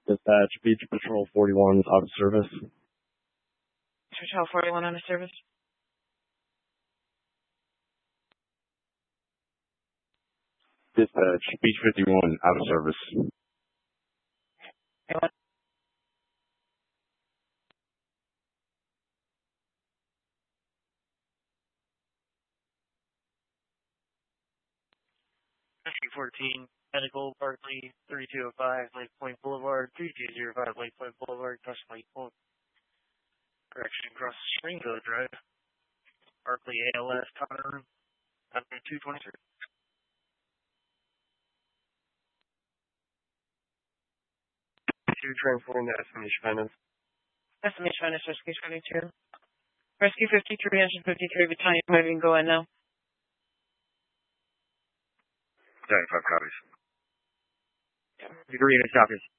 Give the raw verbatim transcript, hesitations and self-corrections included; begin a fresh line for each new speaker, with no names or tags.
Dispatch, Beach Patrol forty-one out of service.
Patrol forty-one out of service.
Dispatch, Beach fifty-one out of service.
Okay,
Rescue fourteen, Medical, Barkley, thirty-two oh five, Lake Point Boulevard, thirty-two oh five, Lake Point Boulevard, cross Lake Point. Correction, cross Springville Drive. Barkley, A L S, common room, two twenty-three. Two transferring to estimation finance.
estimation finance, rescue twenty-two. Rescue fifty-three, engine fifty-three, battalion moving, go in now.
Sorry, five copies. Degree in copies.